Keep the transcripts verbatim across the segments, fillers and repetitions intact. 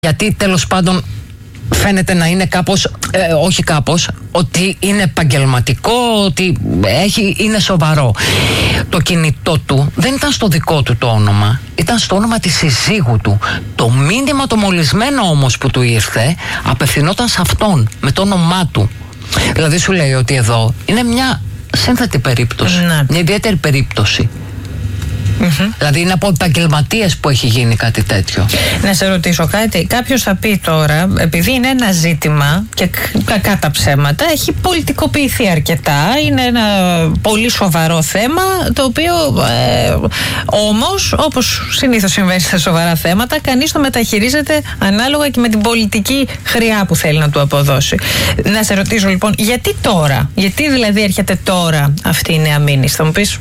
Γιατί τέλος πάντων φαίνεται να είναι κάπως, ε, όχι κάπως, ότι είναι επαγγελματικό, ότι έχει, είναι σοβαρό. Το κινητό του δεν ήταν στο δικό του το όνομα, ήταν στο όνομα της συζύγου του. Το μήνυμα το μολυσμένο όμως που του ήρθε απευθυνόταν σε αυτόν, με το όνομά του. Δηλαδή σου λέει ότι εδώ είναι μια σύνθετη περίπτωση, ναι. Μια ιδιαίτερη περίπτωση. Mm-hmm. Δηλαδή είναι από επαγγελματίες που έχει γίνει κάτι τέτοιο. Να σε ρωτήσω κάτι. Κάποιος θα πει τώρα, επειδή είναι ένα ζήτημα και κακά τα ψέματα, έχει πολιτικοποιηθεί αρκετά. Είναι ένα πολύ σοβαρό θέμα, το οποίο ε, όμως, όπως συνήθως συμβαίνει σε σοβαρά θέματα, κανείς το μεταχειρίζεται ανάλογα και με την πολιτική χρειά που θέλει να του αποδώσει. Να σε ρωτήσω λοιπόν, γιατί τώρα, γιατί δηλαδή έρχεται τώρα αυτή η νέα μήνυση? Θα μου πεις,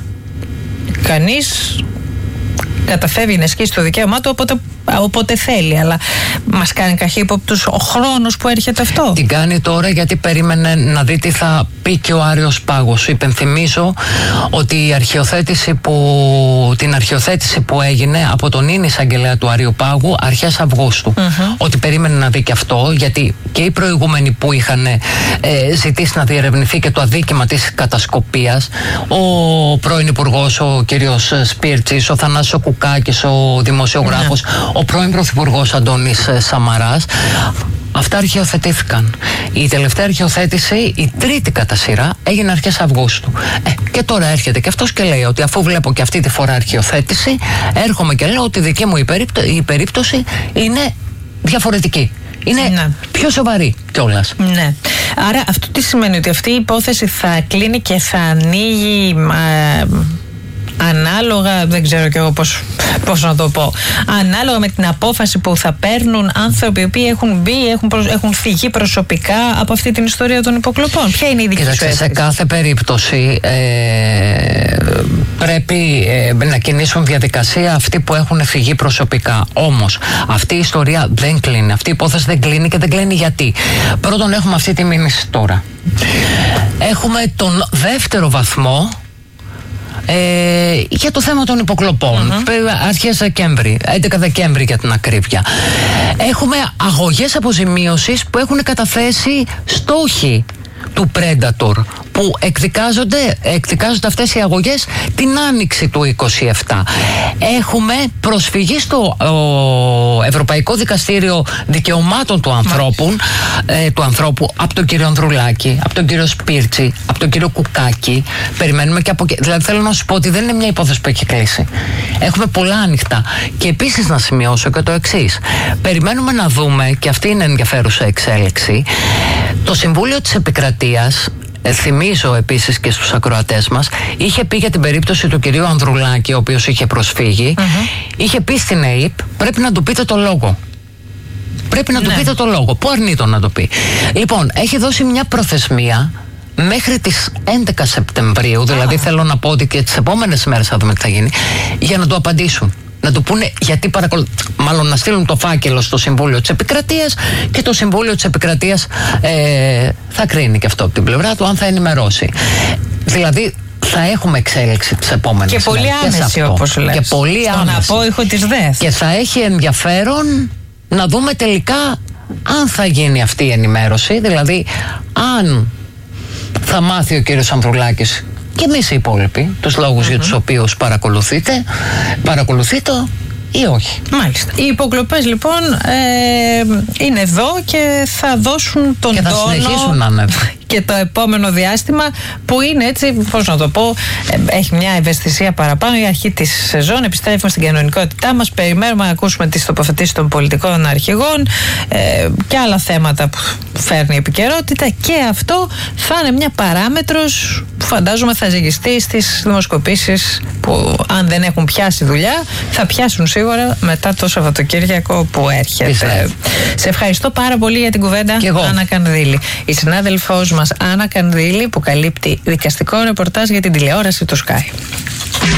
κανείς καταφεύγει να ασκήσει το δικαίωμά του όποτε, όποτε θέλει, αλλά μας κάνει καχύποπτους ο χρόνος που έρχεται αυτό. Την κάνει τώρα γιατί περίμενε να δει τι θα πει και ο Άριος Πάγος. Υπενθυμίζω ότι η αρχιοθέτηση που, την αρχιοθέτηση που έγινε από τον ίν εισαγγελέα του Άριου Πάγου αρχές Αυγούστου, mm-hmm. ότι περίμενε να δει και αυτό, γιατί και οι προηγούμενοι που είχαν ε, ζητήσει να διερευνηθεί και το αδίκημα της κατασκοπίας, ο πρώην υπουργός ο κύριος Σπίρτσης, ο Θανάσης ο Κουκάκης, ο δημοσιογράφος, mm-hmm. ο πρώην πρωθυπουργός Αντώνης Σαμαράς, αυτά αρχαιοθετήθηκαν. Η τελευταία αρχαιοθέτηση, η τρίτη κατά σειρά, έγινε αρχές Αυγούστου. Ε, και τώρα έρχεται και αυτός και λέει ότι αφού βλέπω και αυτή τη φορά αρχαιοθέτηση, έρχομαι και λέω ότι η δική μου η, περίπτω, η περίπτωση είναι διαφορετική. Είναι ναι. πιο σοβαρή κιόλας. Ναι. Άρα αυτό τι σημαίνει? Ότι αυτή η υπόθεση θα κλείνει και θα ανοίγει α, ανάλογα, δεν ξέρω κι εγώ πώς, πώς να το πω, ανάλογα με την απόφαση που θα παίρνουν άνθρωποι οι οποίοι έχουν μπει, έχουν, προ, έχουν φυγεί προσωπικά από αυτή την ιστορία των υποκλοπών. Ποια είναι η δική σου αίσθηση? Σε κάθε περίπτωση ε, πρέπει ε, να κινήσουν διαδικασία αυτοί που έχουν φυγεί προσωπικά. Όμως αυτή η ιστορία δεν κλείνει, αυτή η υπόθεση δεν κλείνει και δεν κλείνει γιατί? Πρώτον, έχουμε αυτή τη μήνυση τώρα. Έχουμε τον δεύτερο βαθμό Ε, για το θέμα των υποκλοπών, mm-hmm. αρχές Δεκέμβρη, έντεκα Δεκέμβρη για την ακρίβεια. Έχουμε αγωγές αποζημίωσης που έχουν καταθέσει στόχοι του Predator, που εκδικάζονται, εκδικάζονται αυτές οι αγωγές την άνοιξη του είκοσι επτά. Έχουμε προσφυγή στο ο, Ευρωπαϊκό Δικαστήριο Δικαιωμάτων του Ανθρώπου, ε, του ανθρώπου από τον κύριο Ανδρουλάκη, από τον κύριο Σπίρτσι, από τον κύριο Κουκάκη. Περιμένουμε και από εκεί. Δηλαδή θέλω να σου πω ότι δεν είναι μια υπόθεση που έχει κλείσει. Έχουμε πολλά ανοιχτά. Και επίσης να σημειώσω και το εξής. Περιμένουμε να δούμε, και αυτή είναι ενδιαφέρουσα εξέλιξη, το Συμβούλιο της Επικρατείας, θυμίζω επίσης και στους ακροατές μας, είχε πει για την περίπτωση του κυρίου Ανδρουλάκη, ο οποίος είχε προσφύγει, mm-hmm. είχε πει στην ΕΕΠ, πρέπει να του πείτε το λόγο. Πρέπει να ναι. του πείτε το λόγο. Πού αρνείτο να το πει? Λοιπόν, έχει δώσει μια προθεσμία μέχρι τις έντεκα Σεπτεμβρίου, δηλαδή ah. θέλω να πω ότι και τις επόμενες μέρες θα δούμε τι θα γίνει, για να του απαντήσουν. Να του πούνε γιατί παρακολουθούν, μάλλον να στείλουν το φάκελο στο Συμβούλιο της Επικρατείας και το Συμβούλιο της Επικρατείας ε, θα κρίνει και αυτό από την πλευρά του, αν θα ενημερώσει. Δηλαδή θα έχουμε εξέλιξη τις επόμενες και πολύ μέρες. Άμεση, όπως λες. Και πολύ στον άμεση. Στον απόϊχο της ΔΕΘ. Και θα έχει ενδιαφέρον να δούμε τελικά αν θα γίνει αυτή η ενημέρωση, δηλαδή αν θα μάθει ο κύριος Ανδρουλάκης και εμείς οι υπόλοιποι τους λόγους mm-hmm. για τους οποίους παρακολουθείτε, παρακολουθείτε ή όχι. Μάλιστα. Οι υποκλοπές λοιπόν ε, είναι εδώ και θα δώσουν τον και θα τόνο συνεχίσουν να είναι και το επόμενο διάστημα, που είναι έτσι, πώς να το πω, ε, έχει μια ευαισθησία παραπάνω, η αρχή της σεζόν, επιστρέφουμε στην κανονικότητά μας, περιμένουμε να ακούσουμε τις τοποθετήσεις των πολιτικών αρχηγών ε, και άλλα θέματα που φέρνει η επικαιρότητα, και αυτό θα είναι μια παράμετρος που φαντάζομαι θα ζυγιστεί στις δημοσκοπήσεις που, αν δεν έχουν πιάσει δουλειά, θα πιάσουν σίγουρα μετά το Σαββατοκύριακο που έρχεται. Φυσικά. Σε ευχαριστώ πάρα πολύ για την κουβέντα, Άννα Κανδύλη. Η συνάδελφός μας Άννα Κανδύλη, που καλύπτει δικαστικό ρεπορτάζ για την τηλεόραση του Sky.